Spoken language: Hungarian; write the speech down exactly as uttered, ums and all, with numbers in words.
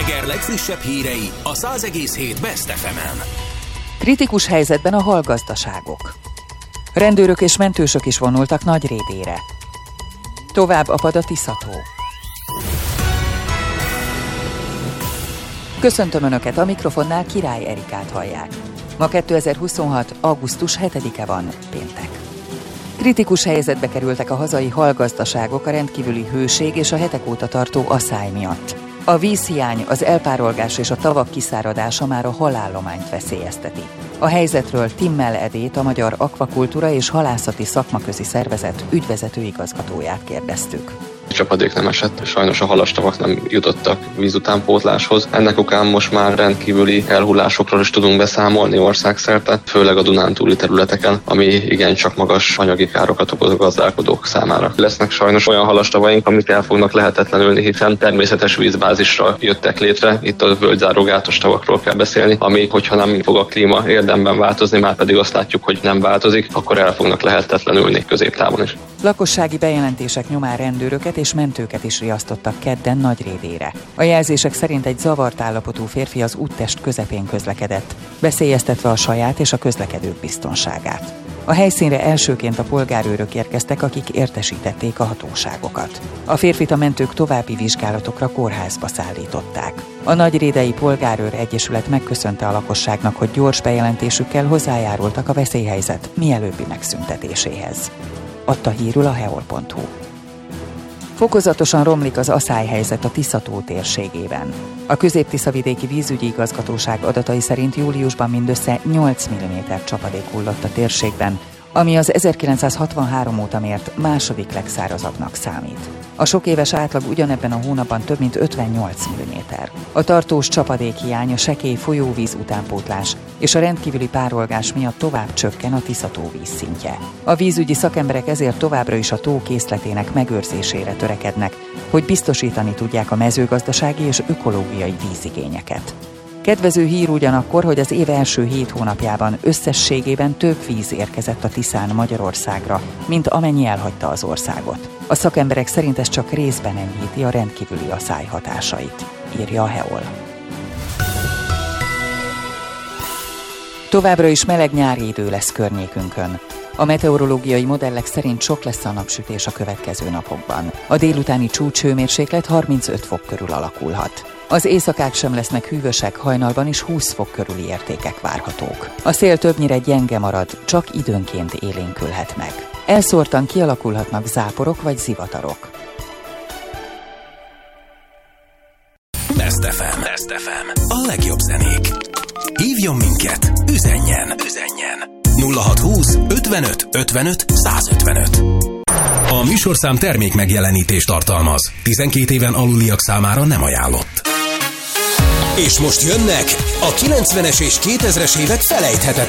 Eger legfrissebb hírei a száz egész hét Best ef emen. Kritikus helyzetben a halgazdaságok. Rendőrök és mentősök is vonultak Nagyrédére. Tovább apad a Tisza-tó. Köszöntöm Önöket, a mikrofonnál Király Erikát hallják. Ma kétezer-huszonhat. augusztus hetedike van, péntek. Kritikus helyzetbe kerültek a hazai halgazdaságok a rendkívüli hőség és a hetek óta tartó aszály miatt. A vízhiány, az elpárolgás és a tavak kiszáradása már a halállományt veszélyezteti. A helyzetről Timmel Edét, a Magyar Akvakultúra és Halászati Szakmaközi Szervezet ügyvezető igazgatóját kérdeztük. Csapadék nem esett, sajnos a halastavak nem jutottak vízutánpótláshoz. Ennek okán most már rendkívüli elhullásokról is tudunk beszámolni országszerte, főleg a Dunántúli területeken, ami igencsak magas anyagi károkat okoz a gazdálkodók számára. Lesznek sajnos olyan halastavaink, amik el fognak lehetetlenülni, hiszen természetes vízbázisra jöttek létre. Itt a völgyzárógátos tavakról kell beszélni, ami, hogyha nem fog a klíma érdemben változni, már pedig azt látjuk, hogy nem változik, akkor el fognak lehetetlenülni középtávon is. Lakossági bejelentések nyomán rendőröket és mentőket is riasztottak kedden Nagyrédére. A jelzések szerint egy zavart állapotú férfi az úttest közepén közlekedett, veszélyeztetve a saját és a közlekedők biztonságát. A helyszínre elsőként a polgárőrök érkeztek, akik értesítették a hatóságokat. A férfit a mentők további vizsgálatokra kórházba szállították. A Nagyrédei Polgárőr Egyesület megköszönte a lakosságnak, hogy gyors bejelentésükkel hozzájárultak a veszélyhelyzet mielőbbi megszüntetéséhez. Adta hírül a heol pont hu. Fokozatosan romlik az aszályhelyzet a Tisza-tó térségében. A Közép-Tiszavidéki Vízügyi Igazgatóság adatai szerint júliusban mindössze nyolc milliméter csapadék hullott a térségben, ami az ezerkilencszázhatvanhárom óta mért második legszárazabbnak számít. A sok éves átlag ugyanebben a hónapban több mint ötvennyolc milliméter. A tartós csapadékhiány, a sekély folyóvíz utánpótlás és a rendkívüli párolgás miatt tovább csökken a Tisza-tó vízszintje. A vízügyi szakemberek ezért továbbra is a tó készletének megőrzésére törekednek, hogy biztosítani tudják a mezőgazdasági és ökológiai vízigényeket. Kedvező hír ugyanakkor, hogy az év első hét hónapjában összességében több víz érkezett a Tiszán Magyarországra, mint amennyi elhagyta az országot. A szakemberek szerint ez csak részben enyhíti a rendkívüli aszály hatásait, írja a heol. Továbbra is meleg nyári idő lesz környékünkön. A meteorológiai modellek szerint sok lesz a napsütés a következő napokban. A délutáni csúcshőmérséklet harmincöt fok körül alakulhat. Az éjszakák sem lesznek hűvösek, hajnalban is húsz fok körüli értékek várhatók. A szél többnyire gyenge marad, csak időnként élénkülhet meg. Elszórtan kialakulhatnak záporok vagy zivatarok. Best ef em. Best ef em. A legjobb zenék. Hívjon minket, üzenjen, üzenjen. nulla hatszázhúsz ötvenöt ötvenöt százötvenöt. A műsorszám termék megjelenítést tartalmaz. tizenkét éven aluliak számára nem ajánlott. És most jönnek a kilencvenes és kétezres évek felejthetetlen